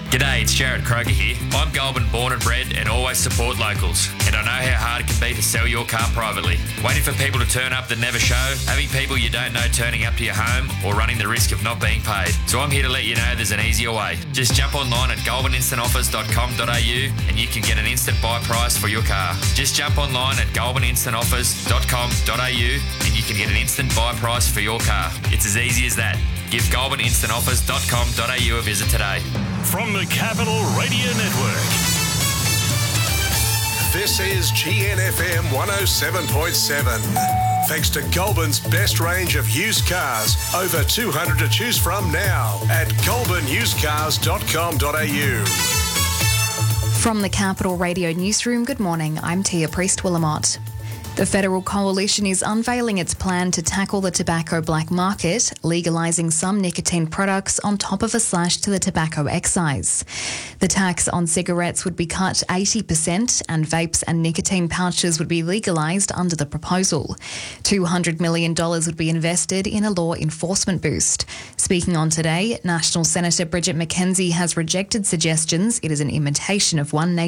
G'day, it's Jared Kroger here. I'm Goulburn born and bred and always support locals. And I know how hard it can be to sell your car privately. Waiting for people to turn up that never show, having people you don't know turning up to your home, or running the risk of not being paid. So I'm here to let you know there's an easier way. Just jump online at goulburninstantoffers.com.au and you can get an instant buy price for your car. Just jump online at goulburninstantoffers.com.au and you can get an instant buy price for your car. It's as easy as that. Give goulburninstantoffers.com.au a visit today. From the Capital Radio Network. This is GNFM 107.7. Thanks to Goulburn's best range of used cars. Over 200 to choose from now at goulburnusedcars.com.au. From the Capital Radio Newsroom, good morning. I'm Tia Priest-Willamott. The Federal Coalition is unveiling its plan to tackle the tobacco black market, legalising some nicotine products on top of a slash to the tobacco excise. The tax on cigarettes would be cut 80% and vapes and nicotine pouches would be legalised under the proposal. $200 million would be invested in a law enforcement boost. Speaking on Today, National Senator Bridget McKenzie has rejected suggestions it is an imitation of One Nation